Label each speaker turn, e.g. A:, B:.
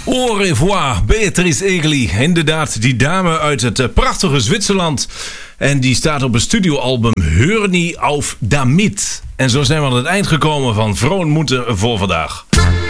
A: Au revoir, Beatrice Egli. Inderdaad, die dame uit het prachtige Zwitserland. En die staat op een studioalbum Hör nie auf damit. En zo zijn we aan het eind gekomen van Vroon Moeten voor vandaag.